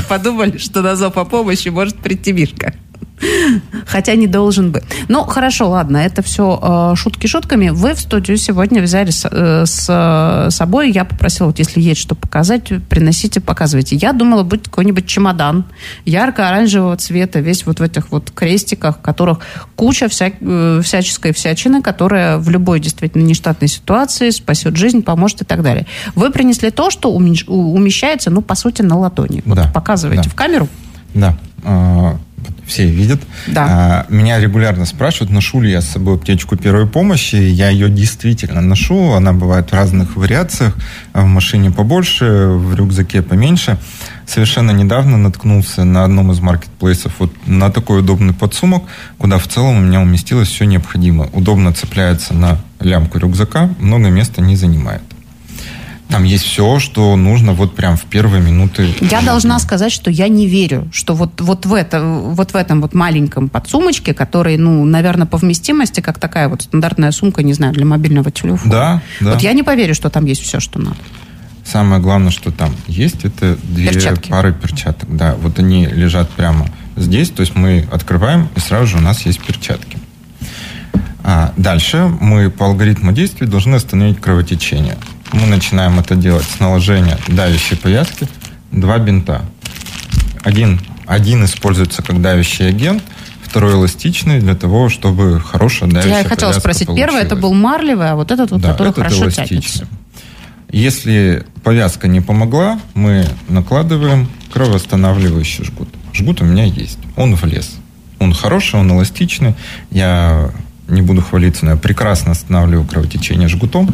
подумали, что на зов о помощи может прийти Мишка. Хотя не должен бы. Ну, хорошо, ладно, это все шутки шутками. Вы в студию сегодня взяли с собой. Я попросила, вот если есть что показать, приносите, показывайте. Я думала, будет какой-нибудь чемодан ярко-оранжевого цвета, весь вот в этих вот крестиках, в которых куча всяческой всячины, которая в любой действительно нештатной ситуации спасет жизнь, поможет и так далее. Вы принесли то, что умещается, ну, по сути, на ладони. Вот да, показываете в камеру. Да. Все видят. Да. Меня регулярно спрашивают, ношу ли я с собой аптечку первой помощи. Я ее действительно ношу. Она бывает в разных вариациях. В машине побольше, в рюкзаке поменьше. Совершенно недавно наткнулся на одном из маркетплейсов вот на такой удобный подсумок, куда в целом у меня уместилось все необходимое. Удобно цепляется на лямку рюкзака, много места не занимает. Там есть все, что нужно вот прям в первые минуты. Я должна сказать, что я не верю, что вот в этом вот маленьком подсумочке, который, ну, наверное, по вместимости, как такая вот стандартная сумка, не знаю, для мобильного телефона. Да, да. Вот я не поверю, что там есть все, что надо. Самое главное, что там есть, это 2 пары перчаток. Да, вот они лежат прямо здесь, то есть мы открываем, и сразу же у нас есть перчатки. Дальше мы по алгоритму действий должны остановить кровотечение. Мы начинаем это делать с наложения давящей повязки. 2 бинта. Один используется как давящий агент, второй эластичный для того, чтобы хорошая давящая повязка. Я хотела спросить, первый это был марлевый, а вот этот вот, который хорошо тянется. Если повязка не помогла, мы накладываем кровоостанавливающий жгут. Жгут у меня есть. Он влез. Он хороший, он эластичный. Я не буду хвалиться, но я прекрасно останавливаю кровотечение жгутом.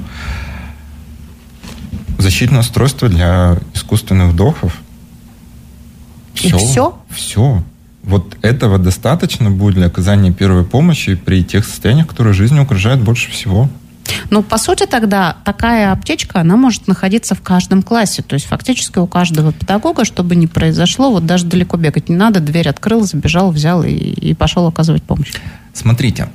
Защитное устройство для искусственных вдохов. Все? И все? Все. Вот этого достаточно будет для оказания первой помощи при тех состояниях, которые жизнь угрожает больше всего. Ну, по сути, тогда такая аптечка, она может находиться в каждом классе. То есть, фактически у каждого педагога, чтобы не произошло, вот даже далеко бегать не надо, дверь открыл, забежал, взял и пошел оказывать помощь. Смотрите,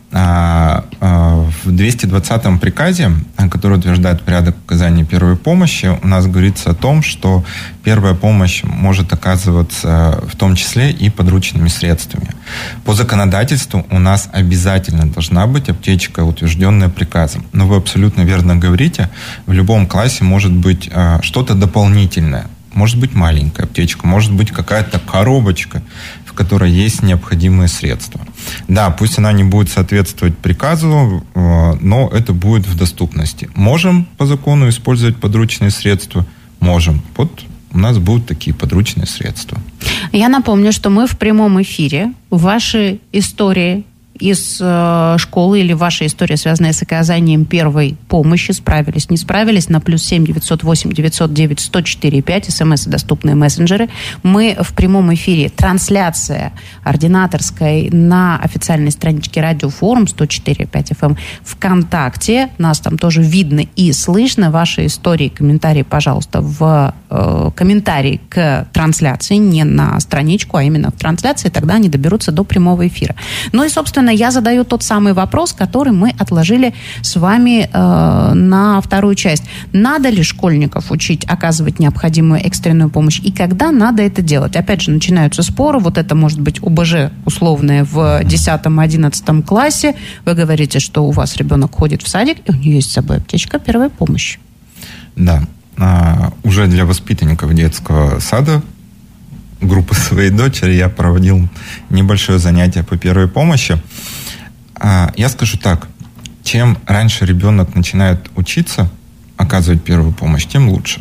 в 220-м приказе, который утверждает порядок оказания первой помощи, у нас говорится о том, что первая помощь может оказываться в том числе и подручными средствами. По законодательству у нас обязательно должна быть аптечка, утвержденная приказом. Но вы абсолютно верно говорите, в любом классе может быть что-то дополнительное. Может быть маленькая аптечка, может быть какая-то коробочка, в которой есть необходимые средства. Да, пусть она не будет соответствовать приказу, но это будет в доступности. Можем по закону использовать подручные средства? Можем. Вот у нас будут такие подручные средства. Я напомню, что мы в прямом эфире. Ваши истории из школы или ваша история, связанная с оказанием первой помощи, справились, не справились, на +7 908 909 104 5, смс и доступные мессенджеры. Мы в прямом эфире. Трансляция ординаторской на официальной страничке Радиофорум 104.5 FM ВКонтакте. Нас там тоже видно и слышно. Ваши истории, комментарии, пожалуйста, в комментарии к трансляции, не на страничку, а именно в трансляции, тогда они доберутся до прямого эфира. Ну и, собственно, я задаю тот самый вопрос, который мы отложили с вами на вторую часть. Надо ли школьников учить оказывать необходимую экстренную помощь? И когда надо это делать? Опять же, начинаются споры. Вот это может быть ОБЖ условное в 10-11 классе. Вы говорите, что у вас ребенок ходит в садик, и у нее есть с собой аптечка первой помощи. Да. Уже для воспитанников детского сада группы своей дочери я проводил небольшое занятие по первой помощи. Я скажу так, чем раньше ребенок начинает учиться оказывать первую помощь, тем лучше.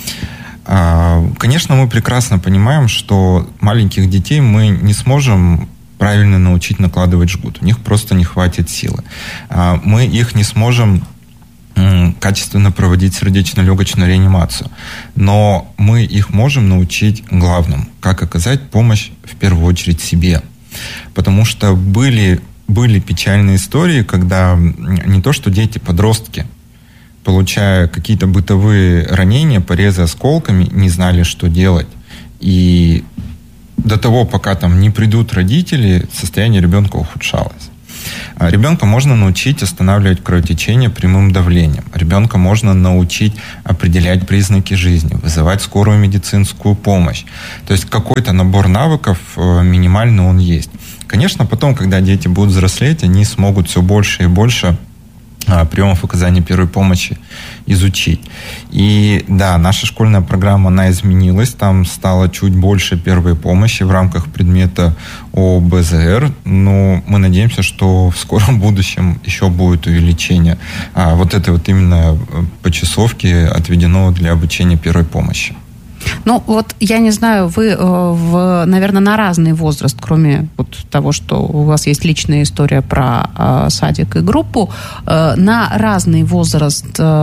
Конечно, мы прекрасно понимаем, что маленьких детей мы не сможем правильно научить накладывать жгут. У них просто не хватит силы. Мы их не сможем качественно проводить сердечно-легочную реанимацию. Но мы их можем научить главному, как оказать помощь в первую очередь себе. Потому что были печальные истории, когда не то что дети, подростки, получая какие-то бытовые ранения, порезы осколками, не знали, что делать. И до того, пока там не придут родители, состояние ребенка ухудшалось. Ребенка можно научить останавливать кровотечение прямым давлением. Ребенка можно научить определять признаки жизни, вызывать скорую медицинскую помощь. То есть какой-то набор навыков минимальный он есть. Конечно, потом, когда дети будут взрослеть, они смогут все больше и больше приемов оказания первой помощи изучить. И да, наша школьная программа, она изменилась. Там стало чуть больше первой помощи в рамках предмета ОБЗР. Но мы надеемся, что в скором будущем еще будет увеличение. Вот этой вот именно почасовки отведено для обучения первой помощи. Ну, вот я не знаю, вы, наверное, на разный возраст, кроме вот того, что у вас есть личная история про садик и группу, на разный возраст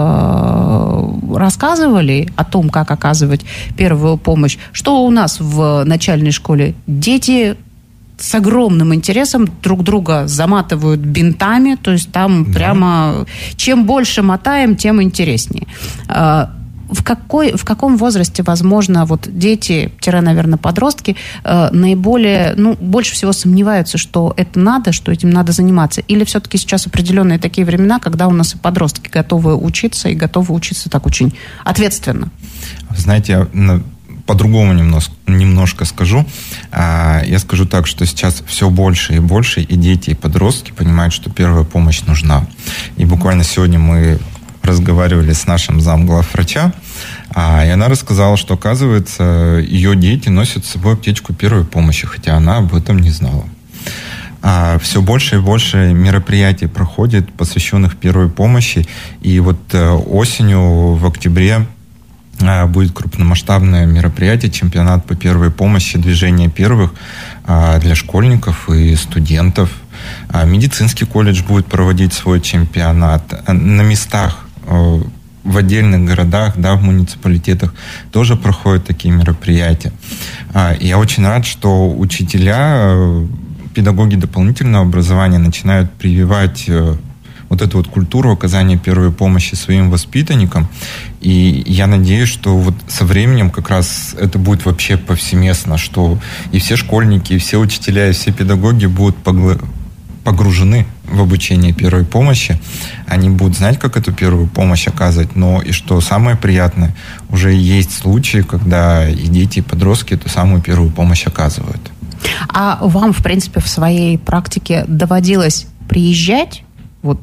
рассказывали о том, как оказывать первую помощь. Что у нас в начальной школе? Дети с огромным интересом друг друга заматывают бинтами, то есть там прямо чем больше мотаем, тем интереснее. В каком возрасте, возможно, вот дети, наверное, подростки, наиболее, больше всего сомневаются, что это надо, что этим надо заниматься? Или все-таки сейчас определенные такие времена, когда у нас и подростки готовы учиться, и готовы учиться так очень ответственно? Знаете, я по-другому немножко скажу. Я скажу так, что сейчас все больше, и дети, и подростки понимают, что первая помощь нужна. И буквально сегодня мы разговаривали с нашим замглавврача, и она рассказала, что, оказывается, ее дети носят с собой аптечку первой помощи, хотя она об этом не знала. Все больше и больше мероприятий проходит, посвященных первой помощи, и вот осенью, в октябре, будет крупномасштабное мероприятие, чемпионат по первой помощи, движение первых для школьников и студентов. Медицинский колледж будет проводить свой чемпионат. На местах, в отдельных городах, в муниципалитетах тоже проходят такие мероприятия. И я очень рад, что учителя, педагоги дополнительного образования начинают прививать вот эту вот культуру оказания первой помощи своим воспитанникам. И я надеюсь, что вот со временем как раз это будет вообще повсеместно, что и все школьники, и все учителя, и все педагоги будут погружены в обучение первой помощи. Они будут знать, как эту первую помощь оказывать, но и что самое приятное, уже есть случаи, когда и дети, и подростки эту самую первую помощь оказывают. А вам, в принципе, в своей практике доводилось приезжать вот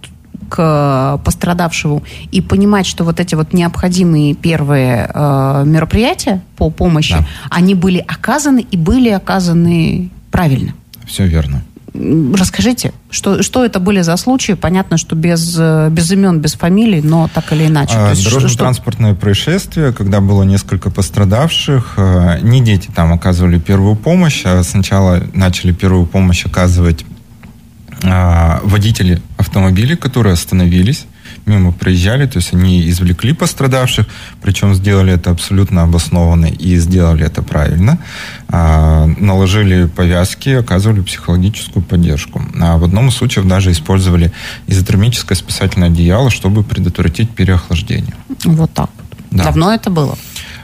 к пострадавшему и понимать, что вот эти вот необходимые первые мероприятия по помощи, они были оказаны и были оказаны правильно? Все верно. Расскажите, что это были за случаи? Понятно, что без имен, без фамилий, но так или иначе. Дорожно-транспортное происшествие, когда было несколько пострадавших, не дети там оказывали первую помощь, а сначала начали первую помощь оказывать водители автомобилей, которые остановились, мимо проезжали, то есть они извлекли пострадавших, причем сделали это абсолютно обоснованно и сделали это правильно, наложили повязки, оказывали психологическую поддержку. А в одном из случаев даже использовали изотермическое спасательное одеяло, чтобы предотвратить переохлаждение. Вот так. Да. Давно это было?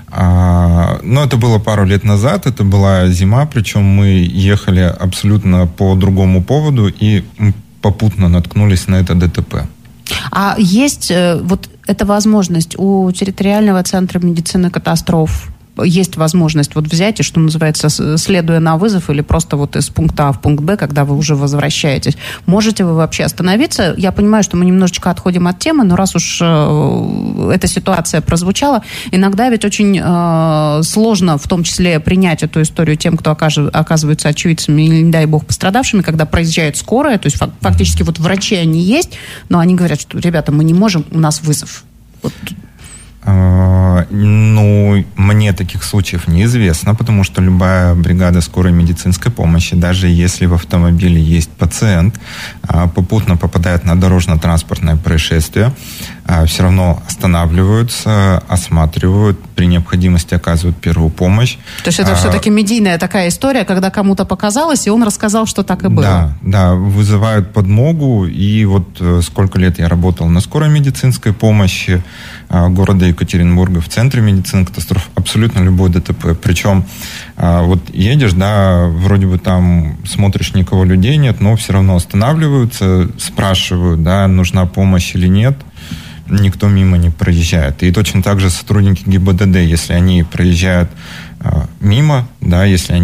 Это было пару лет назад, это была зима, причем мы ехали абсолютно по другому поводу и попутно наткнулись на это ДТП. А есть вот эта возможность у территориального центра медицины катастроф? Есть возможность вот взять и, что называется, следуя на вызов или просто вот из пункта А в пункт Б, когда вы уже возвращаетесь. Можете вы вообще остановиться? Я понимаю, что мы немножечко отходим от темы, но раз уж эта ситуация прозвучала, иногда ведь очень сложно, в том числе, принять эту историю тем, кто оказываются очевидцами или, не дай бог, пострадавшими, когда проезжает скорая, то есть фактически вот врачи они есть, но они говорят, что, ребята, мы не можем, у нас вызов. Вот. Мне таких случаев неизвестно, потому что любая бригада скорой медицинской помощи, даже если в автомобиле есть пациент, попутно попадает на дорожно-транспортное происшествие, все равно останавливаются, осматривают, при необходимости оказывают первую помощь. То есть это все-таки медийная такая история, когда кому-то показалось, и он рассказал, что так и было. Да, вызывают подмогу, и вот сколько лет я работал на скорой медицинской помощи города Екатеринбурга, Екатеринбурга, в центре медицины катастроф, абсолютно любой ДТП. Причем вот едешь, да, вроде бы там смотришь, никого людей нет, но все равно останавливаются, спрашивают, да, нужна помощь или нет. Никто мимо не проезжает. И точно так же сотрудники ГИБДД, если они проезжают мимо, да, если они